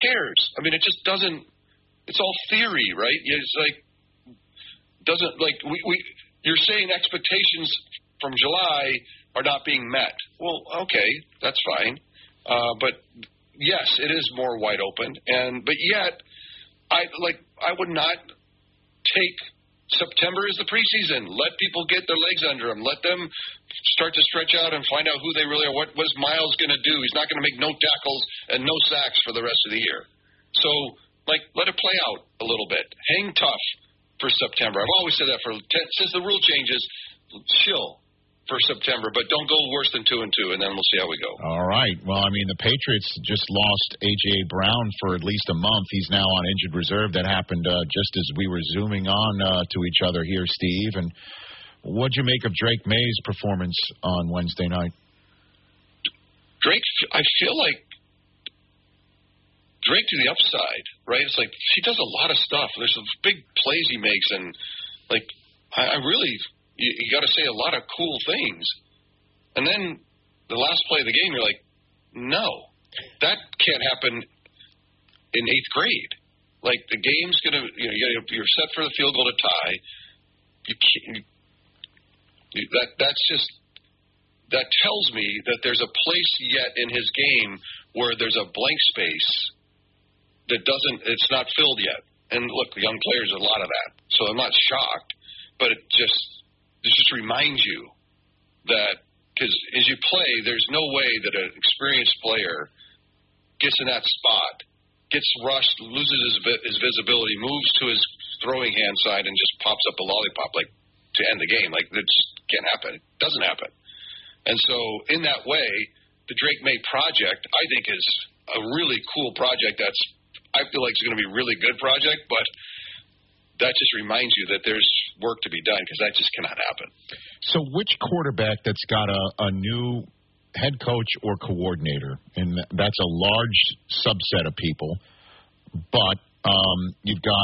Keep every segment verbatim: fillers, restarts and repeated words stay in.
cares? I mean, it just doesn't. It's all theory, right? It's like doesn't like we, we. You're saying expectations from July are not being met. Well, okay, that's fine. Uh, but yes, it is more wide open, and but yet, I like I would not take September as the preseason. Let people get their legs under them. Let them start to stretch out and find out who they really are. What was Miles going to do? He's not going to make no tackles and no sacks for the rest of the year. So, like, let it play out a little bit. Hang tough for September. I've always said that for ten, since the rule changes. Chill for September, but don't go worse than two and two, and then we'll see how we go. All right. Well, I mean, the Patriots just lost A J Brown for at least a month. He's now on injured reserve. That happened uh, just as we were zooming on uh, to each other here, Steve. And what'd you make of Drake May's performance on Wednesday night? Drake, I feel like Drake to the upside, right? It's like he does a lot of stuff. There's some big plays he makes, and like I, I really. You, you got to say a lot of cool things. And then the last play of the game, you're like, no, that can't happen in eighth grade. Like, the game's going to, you know, you're set for the field goal to tie. You can't, you, that, that's just, that tells me that there's a place yet in his game where there's a blank space that doesn't, it's not filled yet. And look, the young players, a lot of that. So I'm not shocked, but it just, It just reminds you that, because as you play, there's no way that an experienced player gets in that spot, gets rushed, loses his, his visibility, moves to his throwing hand side, and just pops up a lollipop like to end the game. Like, that just can't happen. It doesn't happen. And so, in that way, the Drake May project, I think, is a really cool project. That's, I feel like it's going to be a really good project, but that just reminds you that there's work to be done, because that just cannot happen. So which quarterback that's got a, a new head coach or coordinator, and that's a large subset of people, but um, you've got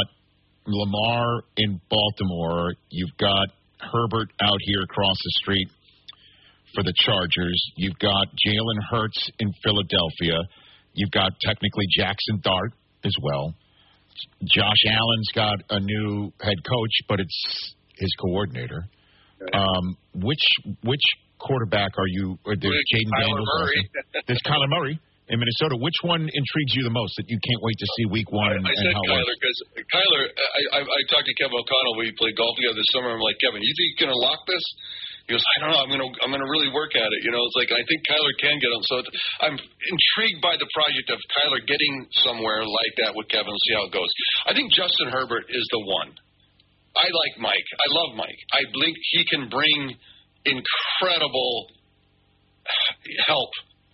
Lamar in Baltimore, you've got Herbert out here across the street for the Chargers, you've got Jalen Hurts in Philadelphia, you've got technically Jackson Dart as well. Josh Allen's got a new head coach, but it's his coordinator. Um, which which quarterback are you? Or there's Jaden Daniels. Murray. There's Kyler Murray in Minnesota. Which one intrigues you the most that you can't wait to see week one? I, And, I and said how Kyler because Kyler. I, I, I talked to Kevin O'Connell. We played golf together this summer. I'm like, Kevin, you think you're gonna lock this? He goes, I don't know. I'm gonna I'm gonna really work at it. You know, it's like I think Kyler can get him. So it's, I'm intrigued by the project of Kyler getting somewhere like that with Kevin. We'll see how it goes. I think Justin Herbert is the one. I like Mike. I love Mike. I think he can bring incredible help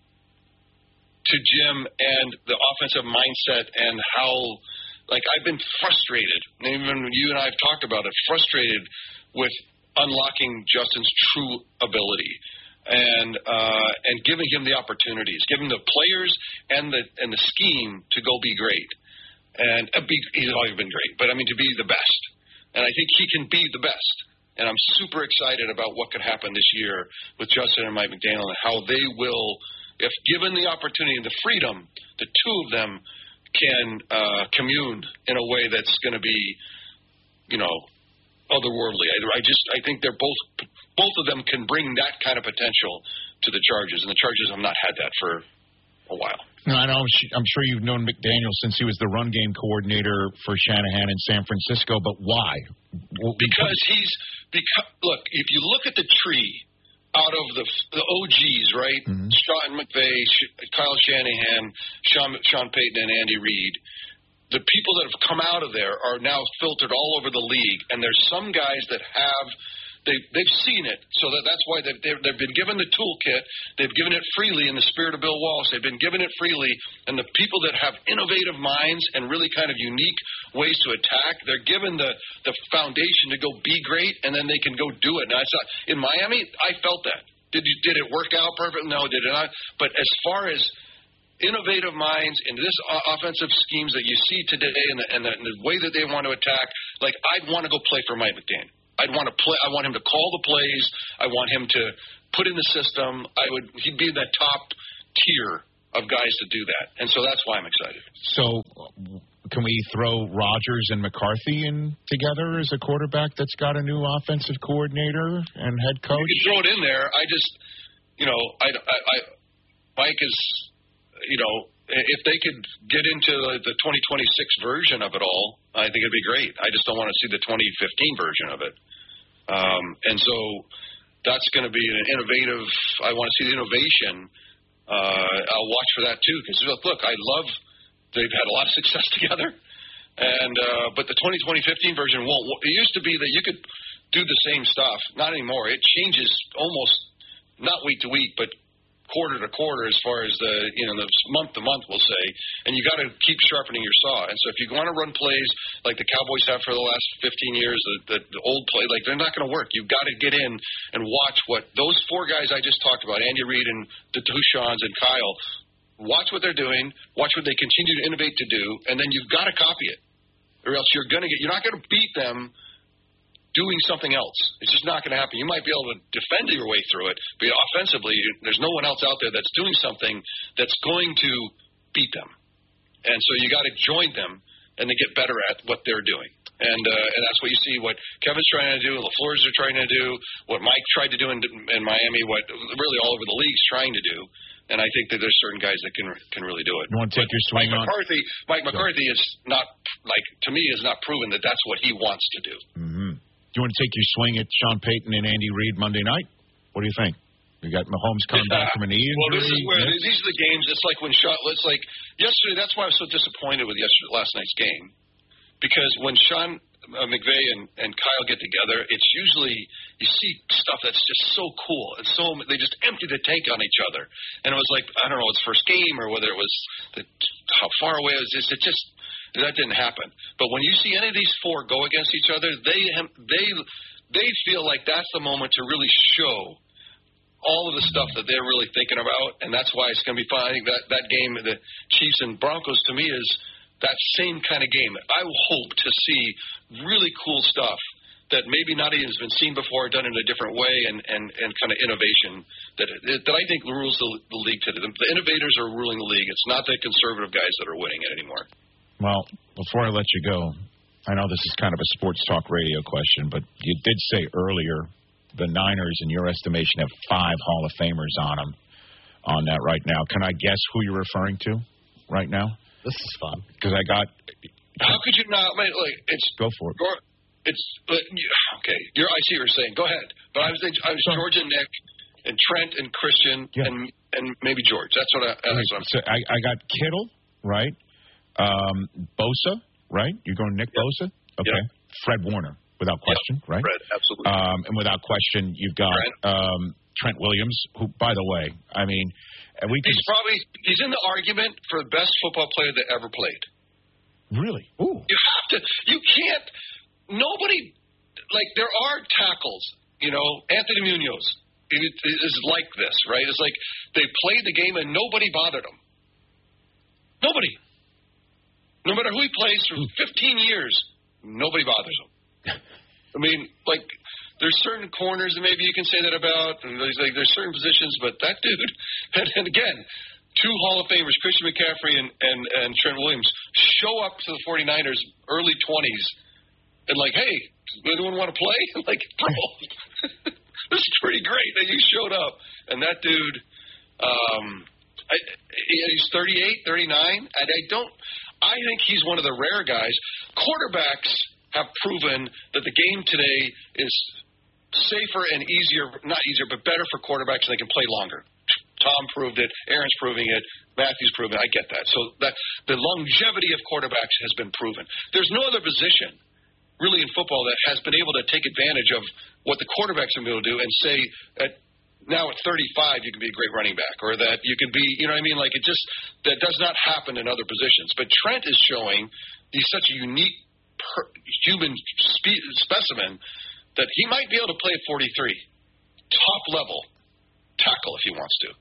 to Jim and the offensive mindset and how. Like, I've been frustrated. Even you and I have talked about it. Frustrated with unlocking Justin's true ability and uh, and giving him the opportunities, giving the players and the and the scheme to go be great. And uh, be, he's always been great, but I mean to be the best. And I think he can be the best. And I'm super excited about what could happen this year with Justin and Mike McDaniel and how they will, if given the opportunity and the freedom, the two of them can uh, commune in a way that's going to be, you know, otherworldly. I, I just I think they're both both of them can bring that kind of potential to the Chargers, and the Chargers have not had that for a while. No, I know. I'm sure you've known McDaniel since he was the run game coordinator for Shanahan in San Francisco. But why? Because he's because look, if you look at the tree out of the the O Gs, right? Mm-hmm. Sean McVay, Kyle Shanahan, Sean, Sean Payton, and Andy Reid. The people that have come out of there are now filtered all over the league, and there's some guys that have they they've seen it, so that that's why they've, they've they've been given the toolkit, they've given it freely in the spirit of Bill Walsh, they've been given it freely, and the people that have innovative minds and really kind of unique ways to attack, they're given the the foundation to go be great, and then they can go do it. Now, I saw in Miami, I felt that. Did you, did it work out perfect? No, did it not? But as far as innovative minds in this offensive schemes that you see today and the, and, the, and the way that they want to attack, like, I'd want to go play for Mike McDaniel. I'd want to play. I want him to call the plays. I want him to put in the system. I would. He'd be in that top tier of guys to do that. And so that's why I'm excited. So can we throw Rodgers and McCarthy in together as a quarterback that's got a new offensive coordinator and head coach? You can throw it in there. I just, you know, I, I, I Mike is, you know, if they could get into the twenty twenty-six version of it all, I think it'd be great. I just don't want to see the twenty fifteen version of it. Um, and so that's going to be an innovative. I want to see the innovation. Uh, I'll watch for that too, because look, look, I love. They've had a lot of success together, and uh, but the twenty twenty fifteen version won't. It used to be that you could do the same stuff. Not anymore. It changes almost not week to week, but quarter to quarter as far as the, you know, the month to month, we'll say, and you got to keep sharpening your saw. And so if you want to run plays like the Cowboys have for the last fifteen years, the, the, the old play, like they're not going to work. You've got to get in and watch what those four guys I just talked about, Andy Reid and the Touchons and Kyle, watch what they're doing, watch what they continue to innovate to do, and then you've got to copy it, or else you're going to get, you're not going to beat them doing something else. It's just not going to happen. You might be able to defend your way through it, but offensively, there's no one else out there that's doing something that's going to beat them. And so you got to join them and then get better at what they're doing. And uh, and that's what you see, what Kevin's trying to do, LaFleur's are trying to do, what Mike tried to do in, in Miami, what really all over the league's trying to do. And I think that there's certain guys that can can really do it. You want to take your swing Mike on? McCarthy, Mike McCarthy is not, like, to me, is not proven that that's what he wants to do. Mm-hmm. Do you want to take your swing at Sean Payton and Andy Reid Monday night? What do you think? You got Mahomes coming back from an knee injury. Well, this is where yes. these are the games. It's like when Sean. It's like yesterday. That's why I was so disappointed with yesterday, last night's game, because when Sean uh, McVay and, and Kyle get together, it's usually you see stuff that's just so cool. It's so they just empty the tank on each other, and it was like I don't know, it's first game or whether it was the, how far away it was. It just. That didn't happen. But when you see any of these four go against each other, they they they feel like that's the moment to really show all of the stuff that they're really thinking about, and that's why it's going to be fun. I think that, that game, the Chiefs and Broncos, to me, is that same kind of game. I hope to see really cool stuff that maybe not even has been seen before, done in a different way, and, and, and kind of innovation that that I think rules the, the league today. The, the innovators are ruling the league. It's not the conservative guys that are winning it anymore. Well, before I let you go, I know this is kind of a sports talk radio question, but you did say earlier the Niners, in your estimation, have five Hall of Famers on them on that right now. Can I guess who you're referring to right now? This is fun. Because I got... How could you not... Like, it's, Go for it. It's but okay. You're, I see what you're saying. Go ahead. But I was I was George and Nick and Trent and Christian yeah. and and maybe George. That's what I. That's what I'm so I, I got Kittle, right? Um, Bosa, right? You're going Nick yep. Bosa? Okay. Yep. Fred Warner, without question, yep. right? Fred, absolutely. Um, and without question, you've got Trent. Um, Trent Williams, who, by the way, I mean, and we he's can, probably he's in the argument for the best football player that ever played. Really? Ooh. You have to. You can't. Nobody. Like there are tackles. You know, Anthony Munoz is like this, right? It's like they played the game and nobody bothered him. Nobody. No matter who he plays for fifteen years, nobody bothers him. I mean, like, there's certain corners that maybe you can say that about, and there's, like, there's certain positions, but that dude, and, and again, two Hall of Famers, Christian McCaffrey and, and, and Trent Williams, show up to the 49ers early twenties and, like, hey, anyone want to play? Like, bro, this is pretty great that you showed up. And that dude, um, I, he's thirty-eight, thirty-nine, and I don't, I think he's one of the rare guys. Quarterbacks have proven that the game today is safer and easier, not easier, but better for quarterbacks, and they can play longer. Tom proved it. Aaron's proving it. Matthew's proving it. I get that. So that the longevity of quarterbacks has been proven. There's no other position really in football that has been able to take advantage of what the quarterbacks have been able to do and say at now at thirty-five you can be a great running back, or that you can be, you know what I mean? Like, it just, that does not happen in other positions. But Trent is showing he's such a unique per, human spe- specimen that he might be able to play at forty-three. Top level tackle if he wants to.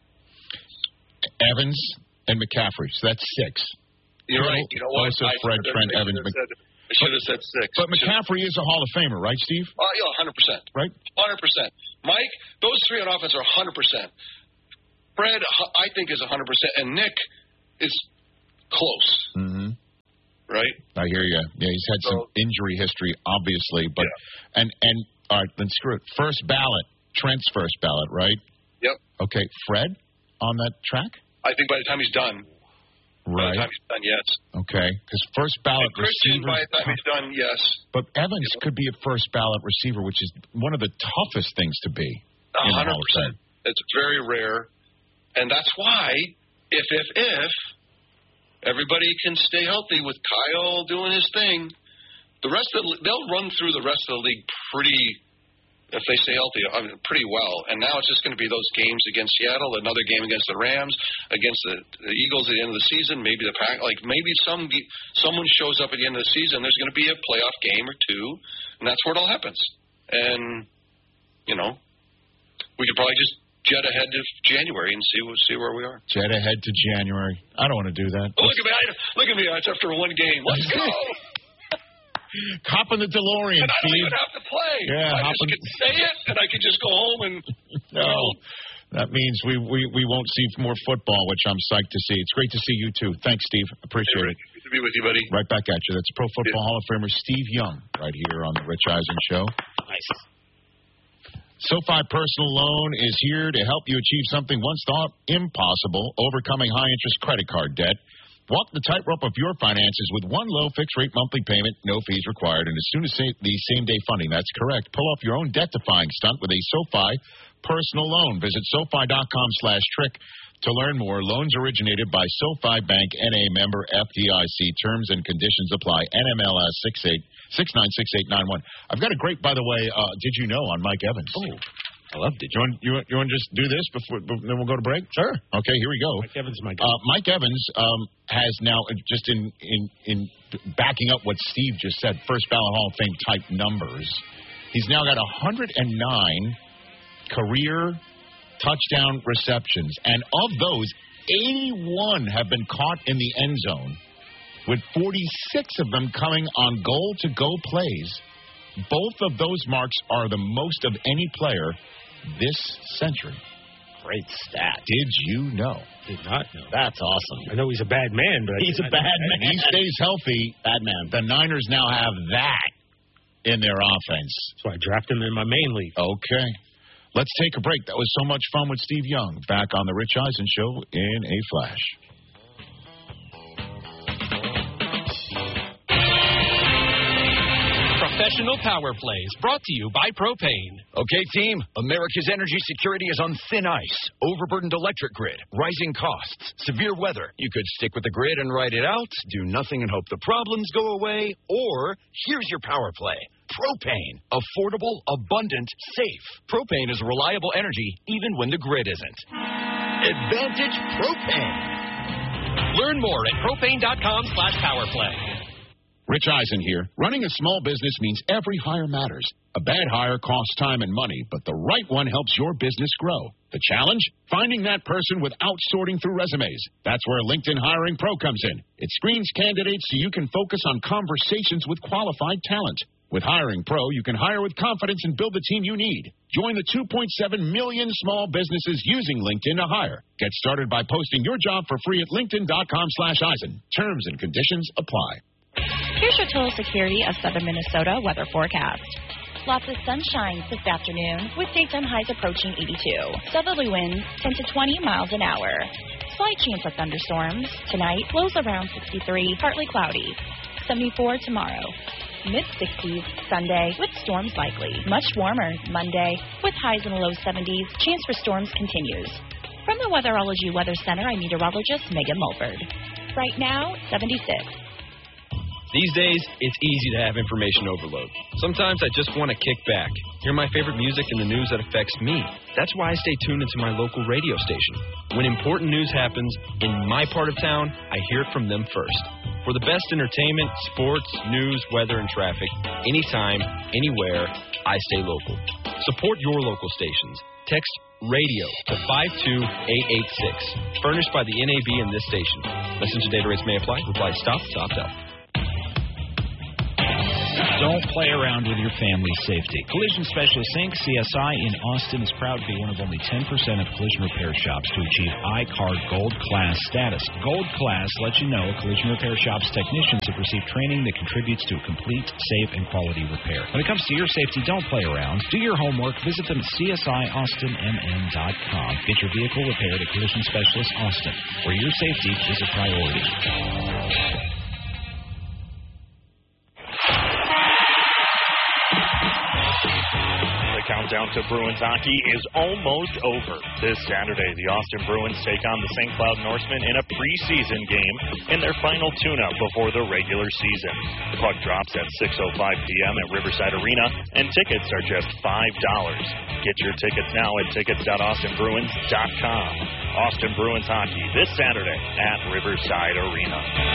Evans and McCaffrey, so that's six. You're right. You know what? Also Fred, Trent, Evans. I should have said six. But McCaffrey is a Hall of Famer, right, Steve? Oh, yeah, one hundred percent. Right? one hundred percent. Mike, those three on offense are one hundred percent. Fred, I think, is one hundred percent, and Nick is close. Mm-hmm. Right? I hear you. Yeah, he's had some so, injury history, obviously, but yeah. and and all right, then screw it. First ballot, Trent's first ballot, right? Yep. Okay, Fred on that track? I think by the time he's done. Right. By the time he's done, yes. Okay, because first ballot and Christian, by the time he's done, yes. But Evans you know? could be a first ballot receiver, which is one of the toughest things to be. one hundred percent. It's very rare. And that's why, if, if, if, everybody can stay healthy with Kyle doing his thing, the rest of the, they'll run through the rest of the league pretty, if they stay healthy, I mean, pretty well. And now it's just going to be those games against Seattle, another game against the Rams, against the, the Eagles at the end of the season, maybe the Pack, like maybe some someone shows up at the end of the season, there's going to be a playoff game or two, and that's where it all happens. And, you know, we could probably just jet ahead to January and see see where we are. Jet ahead to January. I don't want to do that. Oh, look at me! I, look at me! It's after one game. Let's go. Hop in the DeLorean. And I don't Steve. even have to play. Yeah, I hop just in. can say it, and I can just go home and. No, that means we, we we won't see more football, which I'm psyched to see. It's great to see you too. Thanks, Steve. Appreciate hey, it. Good to be with you, buddy. Right back at you. That's Pro Football yeah. Hall of Famer Steve Young right here on the Rich Eisen Show. Nice. SoFi Personal Loan is here to help you achieve something once thought impossible, overcoming high-interest credit card debt. Walk the tightrope of your finances with one low fixed-rate monthly payment, no fees required, and as soon as the same-day funding. That's correct. Pull off your own debt-defying stunt with a SoFi Personal Loan. Visit SoFi.com slash trick to learn more. Loans originated by SoFi Bank, N A member F D I C. Terms and conditions apply. N M L S six nine six eight nine one. I've got a great, by the way, uh, did you know, on Mike Evans. Oh, I loved it. You want, you, want, you want to just do this before, before then we'll go to break? Sure. Okay, here we go. Mike Evans, Mike Evans. Uh, Mike Evans um, has now, just in, in, in backing up what Steve just said, first ballot Hall of Fame type numbers, he's now got one hundred nine career touchdown receptions, and of those, eighty-one have been caught in the end zone, with forty-six of them coming on goal-to-go plays. Both of those marks are the most of any player this century. Great stat. Did you know? Did not know. That's awesome. I know he's a bad man, but he's a bad man. He stays healthy. Bad man. The Niners now have that in their offense. That's why I drafted him in my main league. Okay. Let's take a break. That was so much fun with Steve Young. Back on the Rich Eisen Show in a flash. Professional Power Plays, brought to you by Propane. Okay, team, America's energy security is on thin ice. Overburdened electric grid, rising costs, severe weather. You could stick with the grid and ride it out, do nothing and hope the problems go away, or here's your power play. Propane. Affordable, abundant, safe. Propane is reliable energy even when the grid isn't. Advantage Propane. Learn more at propane.com slash powerplay. Rich Eisen here. Running a small business means every hire matters. A bad hire costs time and money, but the right one helps your business grow. The challenge? Finding that person without sorting through resumes. That's where LinkedIn Hiring Pro comes in. It screens candidates so you can focus on conversations with qualified talent. With Hiring Pro, you can hire with confidence and build the team you need. Join the two point seven million small businesses using LinkedIn to hire. Get started by posting your job for free at linkedin.com slash Eisen. Terms and conditions apply. Here's your Total Security of Southern Minnesota weather forecast. Lots of sunshine this afternoon with daytime highs approaching eighty-two. Southerly winds ten to twenty miles an hour. Slight chance of thunderstorms. Tonight, lows around sixty-three, partly cloudy. seventy-four tomorrow. Mid-sixties Sunday with storms likely. Much warmer Monday with highs in the low seventies. Chance for storms continues. From the Weatherology Weather Center, I'm meteorologist Megan Mulford. Right now, seventy-six. These days, it's easy to have information overload. Sometimes I just want to kick back, hear my favorite music and the news that affects me. That's why I stay tuned into my local radio station. When important news happens in my part of town, I hear it from them first. For the best entertainment, sports, news, weather, and traffic, anytime, anywhere, I stay local. Support your local stations. Text RADIO to five two eight eight six. Furnished by the N A B and this station. Message and data rates may apply. Reply stop, stop, stop. Don't play around with your family's safety. Collision Specialist Incorporated, C S I in Austin, is proud to be one of only ten percent of collision repair shops to achieve I-CAR Gold Class status. Gold Class lets you know collision repair shops technicians have received training that contributes to a complete, safe, and quality repair. When it comes to your safety, don't play around. Do your homework. Visit them at C S I Austin M N dot com. Get your vehicle repaired at Collision Specialist Austin, where your safety is a priority. The countdown to Bruins hockey is almost over. This Saturday, the Austin Bruins take on the Saint Cloud Norsemen in a preseason game in their final tune-up before the regular season. The puck drops at six oh five p.m. at Riverside Arena, and tickets are just five dollars. Get your tickets now at tickets dot austin bruins dot com. Austin Bruins hockey this Saturday at Riverside Arena.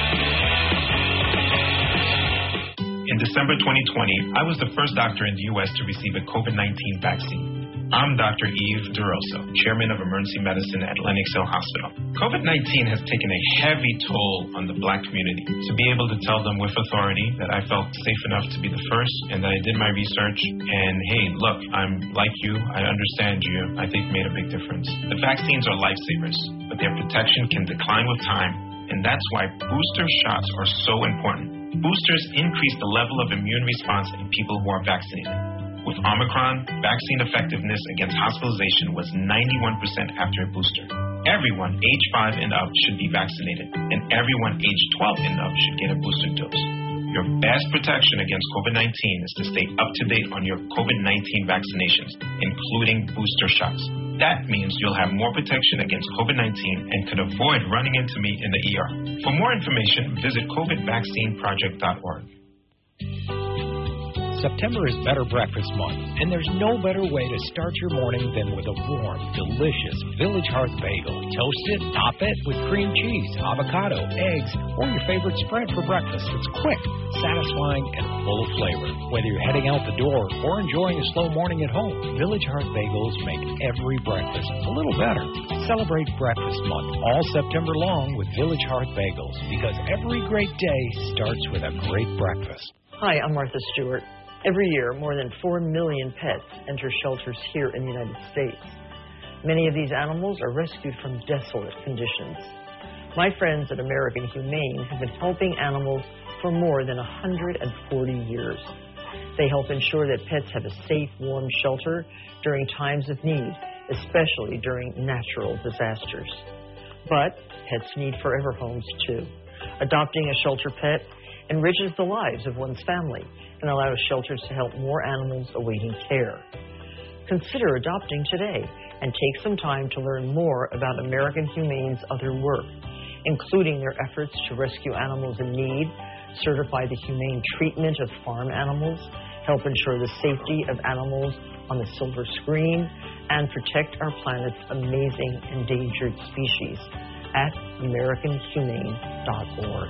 In December twenty twenty, I was the first doctor in the U S to receive a COVID nineteen vaccine. I'm Doctor Yves DeRosa, Chairman of Emergency Medicine at Lenox Hill Hospital. COVID nineteen has taken a heavy toll on the black community. To be able to tell them with authority that I felt safe enough to be the first and that I did my research and, hey, look, I'm like you, I understand you, I think made a big difference. The vaccines are lifesavers, but their protection can decline with time, and that's why booster shots are so important. Boosters increase the level of immune response in people who are vaccinated. With Omicron, vaccine effectiveness against hospitalization was ninety-one percent after a booster. Everyone age five and up should be vaccinated, and everyone age twelve and up should get a booster dose. Your best protection against COVID nineteen is to stay up to date on your COVID nineteen vaccinations, including booster shots. That means you'll have more protection against COVID nineteen and could avoid running into me in the E R. For more information, visit covid vaccine project dot org. September is Better Breakfast Month, and there's no better way to start your morning than with a warm, delicious Village Hearth bagel. Toast it, top it with cream cheese, avocado, eggs, or your favorite spread for breakfast. It's quick, satisfying, and full of flavor. Whether you're heading out the door or enjoying a slow morning at home, Village Hearth bagels make every breakfast a little better. Celebrate Breakfast Month all September long with Village Hearth bagels, because every great day starts with a great breakfast. Hi, I'm Martha Stewart. Every year, more than four million pets enter shelters here in the United States. Many of these animals are rescued from desolate conditions. My friends at American Humane have been helping animals for more than one hundred forty years. They help ensure that pets have a safe, warm shelter during times of need, especially during natural disasters. But pets need forever homes, too. Adopting a shelter pet enriches the lives of one's family and allows shelters to help more animals awaiting care. Consider adopting today and take some time to learn more about American Humane's other work, including their efforts to rescue animals in need, certify the humane treatment of farm animals, help ensure the safety of animals on the silver screen, and protect our planet's amazing endangered species at american humane dot org.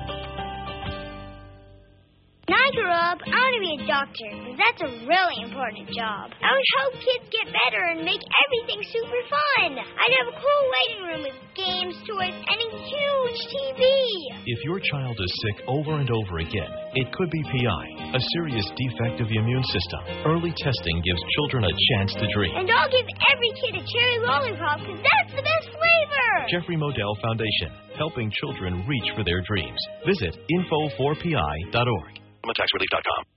When I grow up, I want to be a doctor, because that's a really important job. I would help kids get better and make everything super fun. I'd have a cool waiting room with games, toys, and a huge T V. If your child is sick over and over again, it could be P I, a serious defect of the immune system. Early testing gives children a chance to dream. And I'll give every kid a cherry lollipop, because that's the best flavor. Jeffrey Modell Foundation, helping children reach for their dreams. Visit info four p i dot org. tax relief dot com.